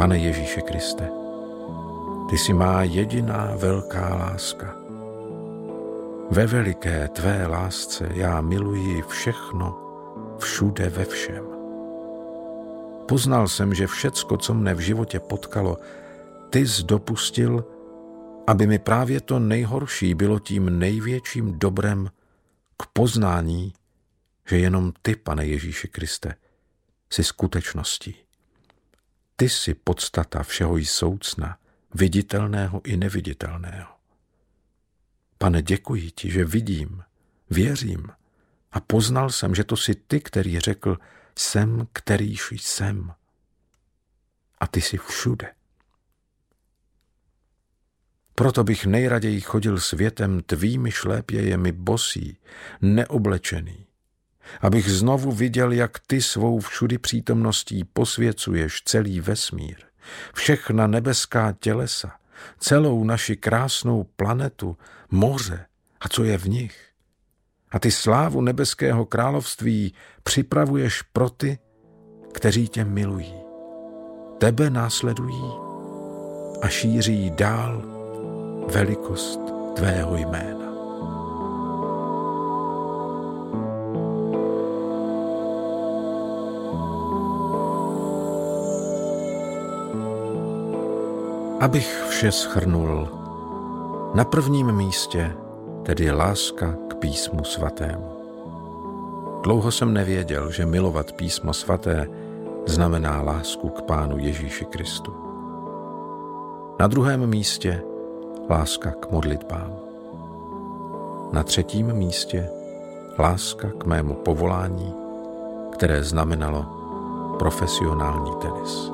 Pane Ježíši Kriste, ty jsi má jediná velká láska. Ve veliké tvé lásce já miluji všechno, všude ve všem. Poznal jsem, že všecko, co mne v životě potkalo, ty jsi dopustil, aby mi právě to nejhorší bylo tím největším dobrem k poznání, že jenom ty, Pane Ježíši Kriste, jsi skutečností. Ty jsi podstata všeho jsoucna, viditelného i neviditelného. Pane, děkuji ti, že vidím, věřím a poznal jsem, že to jsi ty, který řekl, jsem, kterýž jsem. A ty jsi všude. Proto bych nejraději chodil světem tvými šlépějemi bosý, neoblečený, abych znovu viděl, jak ty svou všudy přítomností posvěcuješ celý vesmír, všechna nebeská tělesa, celou naši krásnou planetu, moře a co je v nich. A ty slávu nebeského království připravuješ pro ty, kteří tě milují. Tebe následují a šíří dál velikost tvého jména. Abych vše shrnul, na prvním místě tedy láska k písmu svatému. Dlouho jsem nevěděl, že milovat písmo svaté znamená lásku k Pánu Ježíši Kristu. Na druhém místě láska k modlitbám. Na třetím místě láska k mému povolání, které znamenalo profesionální tenis.